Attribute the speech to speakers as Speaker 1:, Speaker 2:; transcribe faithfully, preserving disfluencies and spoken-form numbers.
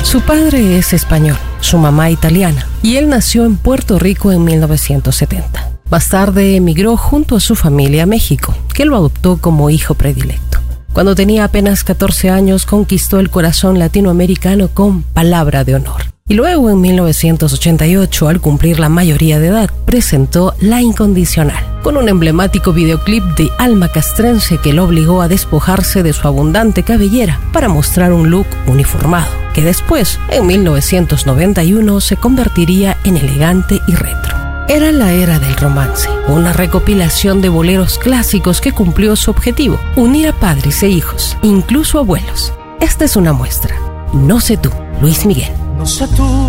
Speaker 1: Su padre es español, su mamá italiana, y él nació en Puerto Rico en mil novecientos setenta. Más tarde emigró junto a su familia a México, que lo adoptó como hijo predilecto. Cuando tenía apenas catorce años, conquistó el corazón latinoamericano con Palabra de Honor. Y luego, en mil novecientos ochenta y ocho, al cumplir la mayoría de edad, presentó La Incondicional, con un emblemático videoclip de alma castrense que lo obligó a despojarse de su abundante cabellera para mostrar un look uniformado, que después, en mil novecientos noventa y uno, se convertiría en elegante y retro. Era la era del romance, una recopilación de boleros clásicos que cumplió su objetivo, unir a padres e hijos, incluso abuelos. Esta es una muestra. No sé tú, Luis Miguel.
Speaker 2: No sé tú,